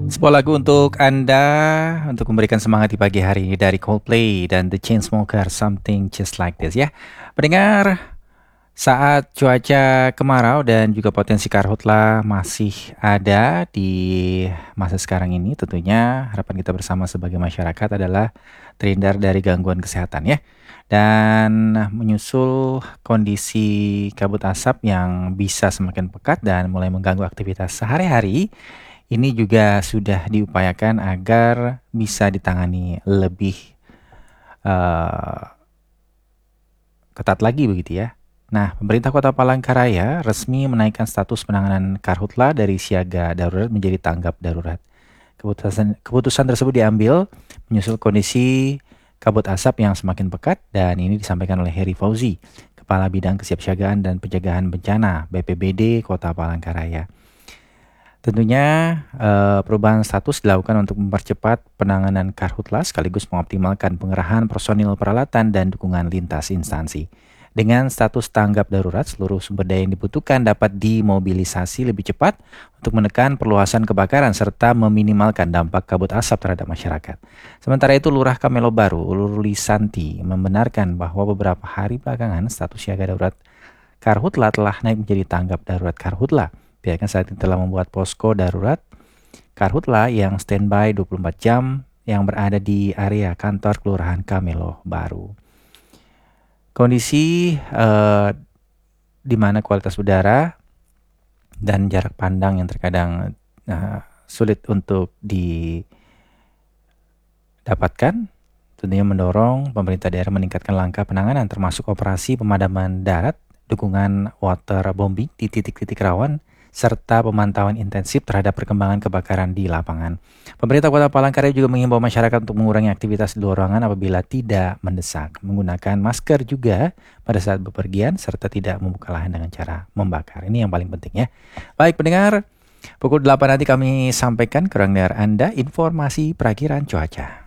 Sebuah lagu untuk Anda untuk memberikan semangat di pagi hari ini dari Coldplay dan The Chainsmokers, Something Just Like This ya. Pendengar, saat cuaca kemarau dan juga potensi karhutla masih ada di masa sekarang ini, tentunya harapan kita bersama sebagai masyarakat adalah terhindar dari gangguan kesehatan ya. Dan menyusul kondisi kabut asap yang bisa semakin pekat dan mulai mengganggu aktivitas sehari-hari, ini juga sudah diupayakan agar bisa ditangani lebih eh, ketat lagi begitu ya. Nah, pemerintah Kota Palangkaraya resmi menaikkan status penanganan karhutla dari siaga darurat menjadi tanggap darurat. Keputusan tersebut diambil menyusul kondisi kabut asap yang semakin pekat dan ini disampaikan oleh Heri Fauzi, Kepala Bidang Kesiapsiagaan dan Pencegahan Bencana BPBD Kota Palangkaraya. Tentunya perubahan status dilakukan untuk mempercepat penanganan karhutla sekaligus mengoptimalkan pengerahan personil peralatan dan dukungan lintas instansi. Dengan status tanggap darurat, seluruh sumber daya yang dibutuhkan dapat dimobilisasi lebih cepat untuk menekan perluasan kebakaran serta meminimalkan dampak kabut asap terhadap masyarakat. Sementara itu, Lurah Kamelo Baru, Ululi Santi, membenarkan bahwa beberapa hari belakangan status siaga darurat karhutla telah naik menjadi tanggap darurat karhutla. Pihaknya saat ini telah membuat posko darurat karhutla yang standby 24 jam yang berada di area kantor Kelurahan Kamelo Baru. Kondisi di mana kualitas udara dan jarak pandang yang terkadang sulit untuk didapatkan tentunya mendorong pemerintah daerah meningkatkan langkah penanganan termasuk operasi pemadaman darat, dukungan waterbombing di titik-titik rawan, serta pemantauan intensif terhadap perkembangan kebakaran di lapangan. Pemerintah Kota Palangkaraya juga mengimbau masyarakat untuk mengurangi aktivitas di luar ruangan apabila tidak mendesak, menggunakan masker juga pada saat bepergian, serta tidak membuka lahan dengan cara membakar. Ini yang paling penting ya. Baik pendengar, pukul 8 nanti kami sampaikan ke dengar Anda informasi perakiran cuaca.